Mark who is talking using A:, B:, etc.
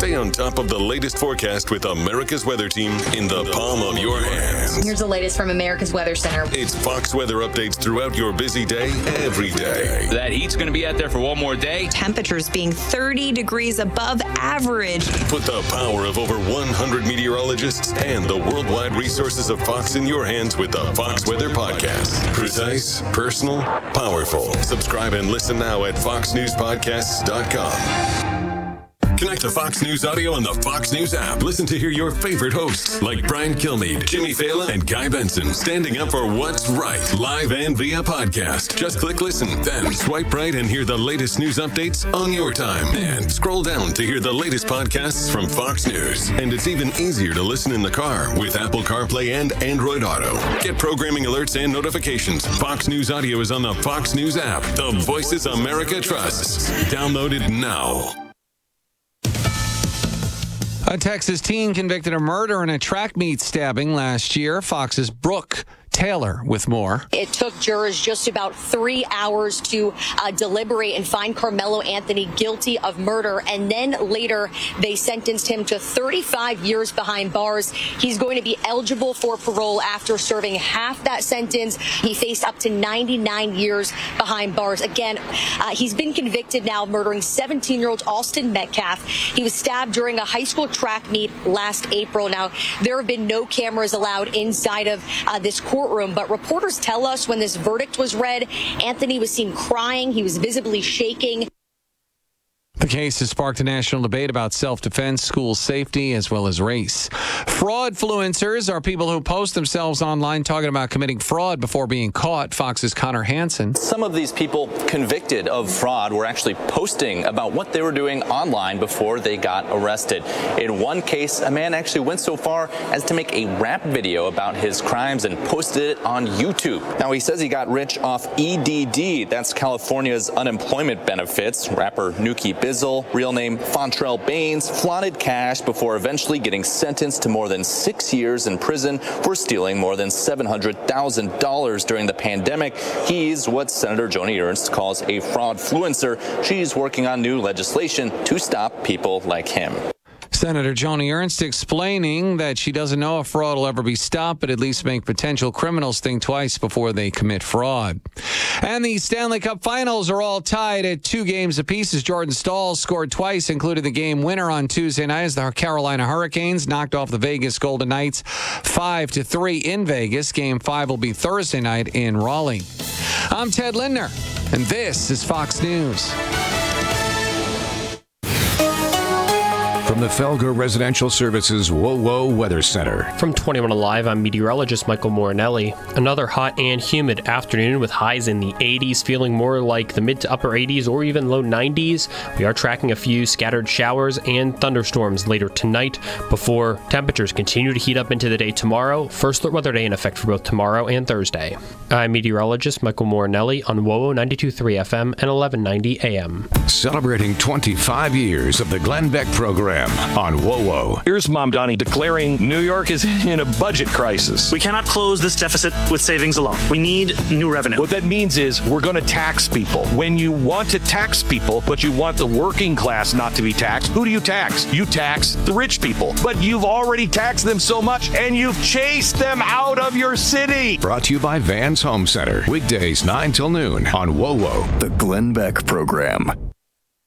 A: Stay on top of the latest forecast with America's Weather Team in the palm of your hands.
B: Here's the latest from America's Weather Center.
A: It's Fox weather updates throughout your busy day, every day.
C: That heat's going to be out there for one more day.
D: Temperatures being 30 degrees above average.
A: Put the power of over 100 meteorologists and the worldwide resources of Fox in your hands with the Fox Weather Podcast. Precise, personal, powerful. Subscribe and listen now at foxnewspodcasts.com. Connect to Fox News Audio on the Fox News app. Listen to hear your favorite hosts like Brian Kilmeade, Jimmy Fallon, and Guy Benson standing up for what's right, live and via podcast. Just click listen, then swipe right and hear the latest news updates on your time. And scroll down to hear the latest podcasts from Fox News. And it's even easier to listen in the car with Apple CarPlay and Android Auto. Get programming alerts and notifications. Fox News Audio is on the Fox News app. The voices America trusts. Download it now.
E: A Texas teen convicted of murder in a track meet stabbing last year. Fox's Brooke Taylor with more.
B: It took jurors just about 3 hours to deliberate and find Carmelo Anthony guilty of murder. And then later, they sentenced him to 35 years behind bars. He's going to be eligible for parole after serving half that sentence. He faced up to 99 years behind bars. Again, he's been convicted now of murdering 17-year-old Austin Metcalf. He was stabbed during a high school track meet last April. Now, there have been no cameras allowed inside of this courtroom, but reporters tell us when this verdict was read, Anthony was seen crying. He was visibly shaking.
E: The case has sparked a national debate about self-defense, school safety, as well as race. Fraudfluencers are people who post themselves online talking about committing fraud before being caught. Fox's Connor Hansen.
F: Some of these people convicted of fraud were actually posting about what they were doing online before they got arrested. In one case, a man actually went so far as to make a rap video about his crimes and posted it on YouTube. Now, he says he got rich off EDD. That's California's unemployment benefits. Rapper Nuki Bizzle, real name Fontrell Baines, flaunted cash before eventually getting sentenced to more than 6 years in prison for stealing more than $700,000 during the pandemic. He's what Senator Joni Ernst calls a fraudfluencer. She's working on new legislation to stop people like him.
E: Senator Joni Ernst explaining that she doesn't know if fraud will ever be stopped, but at least make potential criminals think twice before they commit fraud. And the Stanley Cup Finals are all tied at 2 games apiece as Jordan Staal scored twice, including the game winner on Tuesday night as the Carolina Hurricanes knocked off the Vegas Golden Knights 5-3 in Vegas. Game 5 will be Thursday night in Raleigh. I'm Ted Lindner, and this is Fox News.
G: From the Felger Residential Services WOWO Weather Center.
H: From 21 Alive, I'm meteorologist Michael Morinelli. Another hot and humid afternoon with highs in the 80s, feeling more like the mid to upper 80s or even low 90s. We are tracking a few scattered showers and thunderstorms later tonight before temperatures continue to heat up into the day tomorrow. First alert weather day in effect for both tomorrow and Thursday. I'm meteorologist Michael Morinelli on WOWO 92.3 FM and 1190 AM.
G: Celebrating 25 years of the Glenn Beck program on WOWO.
I: Here's Mom Donnie declaring New York is in a budget crisis.
J: We cannot close this deficit with savings alone. We need new revenue.
I: What that means is we're going to tax people. When you want to tax people, but you want the working class not to be taxed, who do you tax? You tax the rich people. But you've already taxed them so much, and you've chased them out of your city.
G: Brought to you by Vans Home Center. Weekdays 9 till noon on WOWO.
K: The Glenn Beck program.